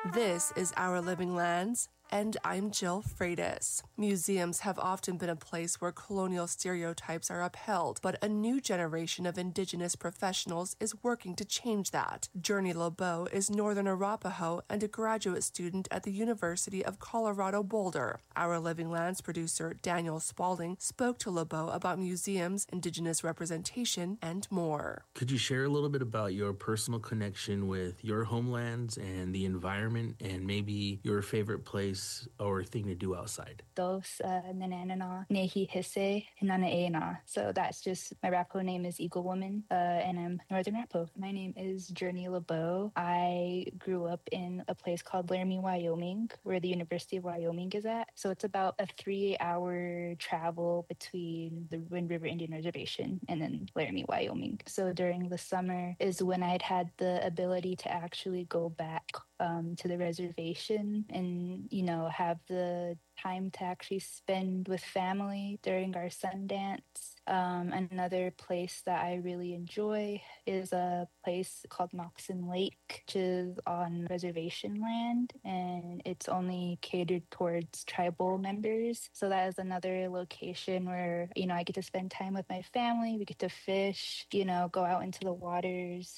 This is Our Living Lands, and I'm Jill Freitas. Museums have often been a place where colonial stereotypes are upheld, but a new generation of Indigenous professionals is working to change that. Journey LeBeau is Northern Arapaho and a graduate student at the University of Colorado Boulder. Our Living Lands producer Daniel Spalding spoke to LeBeau about museums, Indigenous representation, and more. Could you share a little bit about your personal connection with your homelands and the environment, and maybe your favorite place or thing to do outside? Dos nananana nehi hisse hinanaena. So that's just my Arapaho name is Eagle Woman, and I'm Northern Arapaho. My name is Journey LeBeau. I grew up in a place called Laramie, Wyoming, where the University of Wyoming is at. So it's about a 3-hour travel between the Wind River Indian Reservation and then Laramie, Wyoming. So during the summer is when I'd had the ability to actually go back to the reservation and, have the time to actually spend with family during our Sundance. Another place that I really enjoy is a place called Moxon Lake, which is on reservation land, and it's only catered towards tribal members. So that is another location where, I get to spend time with my family. We get to fish, go out into the waters,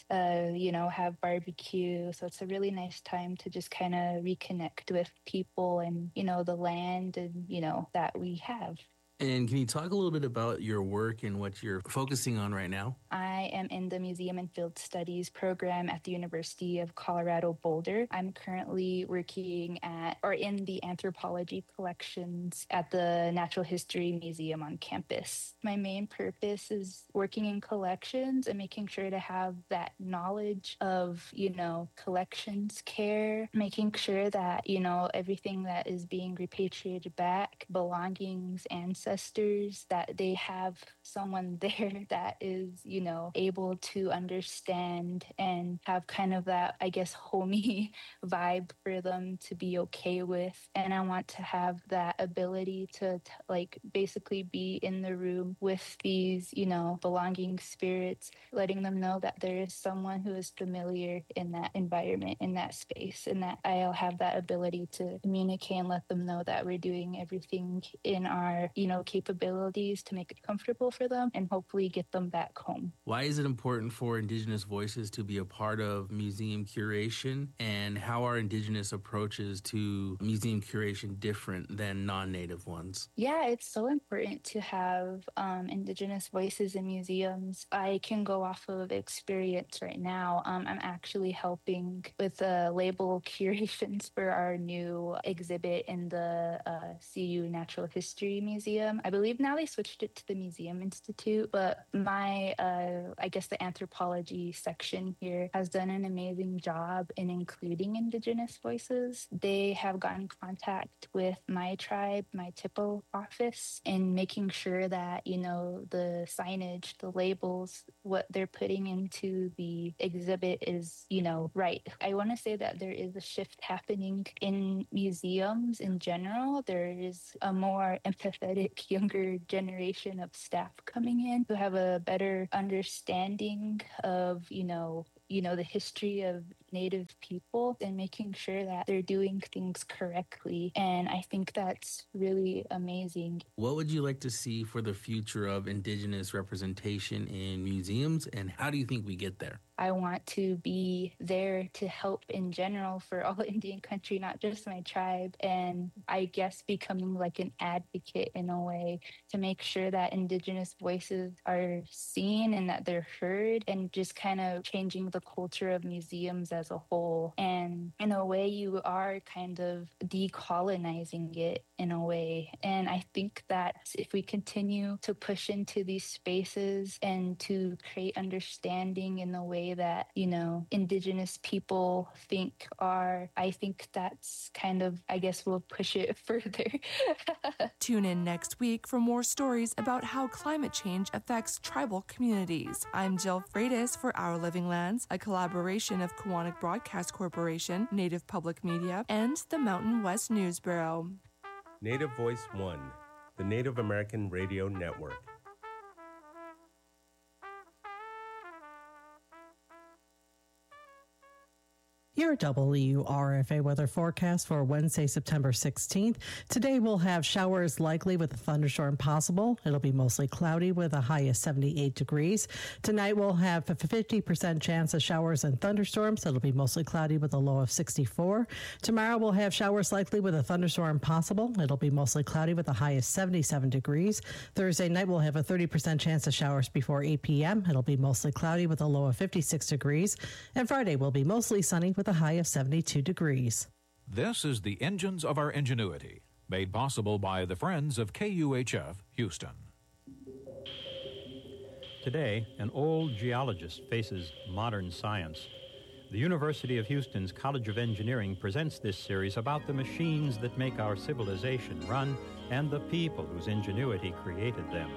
have barbecue. So it's a really nice time to just kind of reconnect with people and, the land and, that we have. And can you talk a little bit about your work and what you're focusing on right now? I am in the Museum and Field Studies program at the University of Colorado Boulder. I'm currently working in the anthropology collections at the Natural History Museum on campus. My main purpose is working in collections and making sure to have that knowledge of, collections care, making sure that, everything that is being repatriated back, belongings, ancestors, that they have someone there that is, able to understand and have kind of that, I guess, homey vibe for them to be okay with. And I want to have that ability to basically be in the room with these, belonging spirits, letting them know that there is someone who is familiar in that environment, in that space, and that I'll have that ability to communicate and let them know that we're doing everything in our, capabilities to make it comfortable for them and hopefully get them back home. Why is it important for Indigenous voices to be a part of museum curation, and how are Indigenous approaches to museum curation different than non-Native ones? Yeah, it's so important to have Indigenous voices in museums. I can go off of experience right now. I'm actually helping with label curations for our new exhibit in the CU Natural History Museum. I believe now they switched it to the Museum Institute, but my the anthropology section here has done an amazing job in including Indigenous voices. They have gotten in contact with my tribe, my TIPO office, in making sure that, the signage, the labels, what they're putting into the exhibit is, right. I want to say that there is a shift happening in museums in general. There is a more empathetic younger generation of staff coming in who have a better understanding of, the history of Native people and making sure that they're doing things correctly. And I think that's really amazing. What would you like to see for the future of Indigenous representation in museums, and how do you think we get there? I want to be there to help in general for all Indian country, not just my tribe. And I guess becoming like an advocate in a way to make sure that Indigenous voices are seen and that they're heard, and just kind of changing the culture of museums as a whole. And in a way, you are kind of decolonizing it in a way. And I think that if we continue to push into these spaces and to create understanding in the way that, Indigenous people think are, I think that's kind of, I guess we'll push it further. Tune in next week for more stories about how climate change affects tribal communities. I'm Jill Freitas for Our Living Lands, a collaboration of Kiwanis Broadcast Corporation, Native Public Media, and the Mountain West News Bureau. Native Voice One, the Native American Radio Network. Your WRFA weather forecast for Wednesday, September 16th. Today we'll have showers likely with a thunderstorm possible. It'll be mostly cloudy with a high of 78 degrees. Tonight we'll have a 50% chance of showers and thunderstorms. It'll be mostly cloudy with a low of 64. Tomorrow we'll have showers likely with a thunderstorm possible. It'll be mostly cloudy with a high of 77 degrees. Thursday night we'll have a 30% chance of showers before 8 p.m. It'll be mostly cloudy with a low of 56 degrees. And Friday will be mostly sunny with a high of 72 degrees. This is the Engines of Our Ingenuity, made possible by the Friends of KUHF Houston. Today, an old geologist faces modern science. The University of Houston's College of Engineering presents this series about the machines that make our civilization run and the people whose ingenuity created them.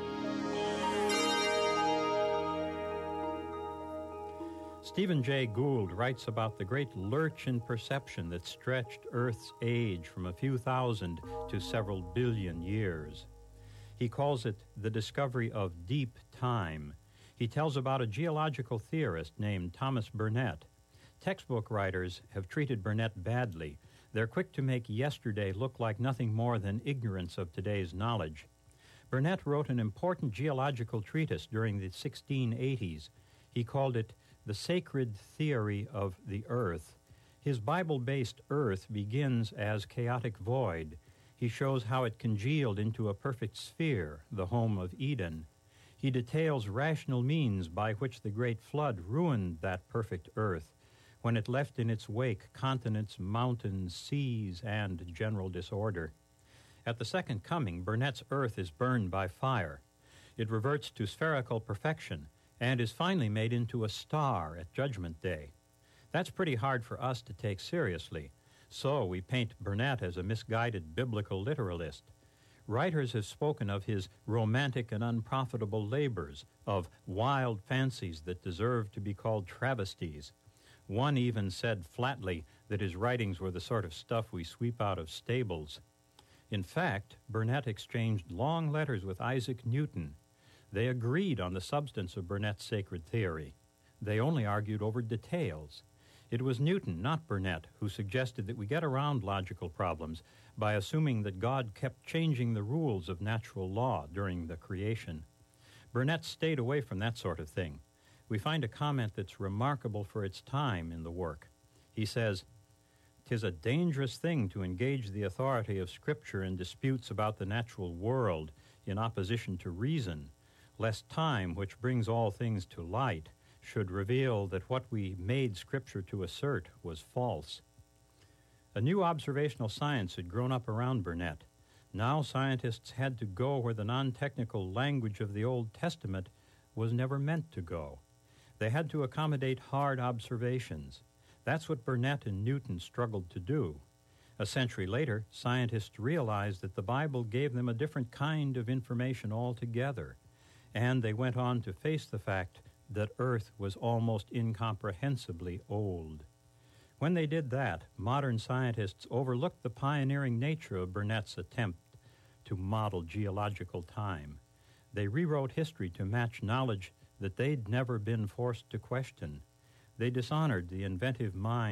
Stephen Jay Gould writes about the great lurch in perception that stretched Earth's age from a few thousand to several billion years. He calls it the discovery of deep time. He tells about a geological theorist named Thomas Burnett. Textbook writers have treated Burnett badly. They're quick to make yesterday look like nothing more than ignorance of today's knowledge. Burnett wrote an important geological treatise during the 1680s. He called it The Sacred Theory of the Earth. His Bible-based Earth begins as chaotic void. He shows how it congealed into a perfect sphere, the home of Eden. He details rational means by which the great flood ruined that perfect Earth, when it left in its wake continents, mountains, seas, and general disorder. At the second coming, Burnett's Earth is burned by fire. It reverts to spherical perfection and is finally made into a star at Judgment Day. That's pretty hard for us to take seriously, so we paint Burnett as a misguided biblical literalist. Writers have spoken of his romantic and unprofitable labors, of wild fancies that deserve to be called travesties. One even said flatly that his writings were the sort of stuff we sweep out of stables. In fact, Burnett exchanged long letters with Isaac Newton. They agreed on the substance of Burnett's sacred theory. They only argued over details. It was Newton, not Burnett, who suggested that we get around logical problems by assuming that God kept changing the rules of natural law during the creation. Burnett stayed away from that sort of thing. We find a comment that's remarkable for its time in the work. He says, "'Tis a dangerous thing to engage the authority of Scripture in disputes about the natural world in opposition to reason, lest time, which brings all things to light, should reveal that what we made Scripture to assert was false." A new observational science had grown up around Burnett. Now scientists had to go where the non-technical language of the Old Testament was never meant to go. They had to accommodate hard observations. That's what Burnett and Newton struggled to do. A century later, scientists realized that the Bible gave them a different kind of information altogether, and they went on to face the fact that Earth was almost incomprehensibly old. When they did that, modern scientists overlooked the pioneering nature of Burnett's attempt to model geological time. They rewrote history to match knowledge that they'd never been forced to question. They dishonored the inventive mind